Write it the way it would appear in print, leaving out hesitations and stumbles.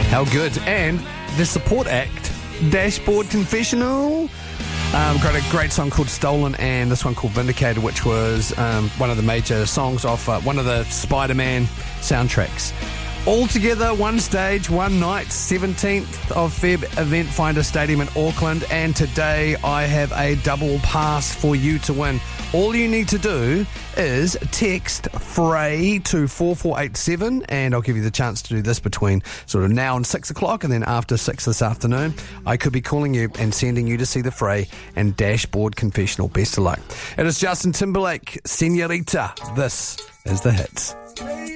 How good. And the support act, Dashboard Confessional. Got a great song called Stolen and this one called Vindicated, which was one of the major songs off one of the Spider-Man soundtracks. All together, one stage, one night, 17th of Feb, Event Finder Stadium in Auckland. And today I have a double pass for you to win. All you need to do is text FREY to 4487, and I'll give you the chance to do this between sort of now and 6 o'clock, and then after 6 this afternoon, I could be calling you and sending you to see the Fray and Dashboard Confessional. Best of luck. It is Justin Timberlake, Senorita. This is The Hits.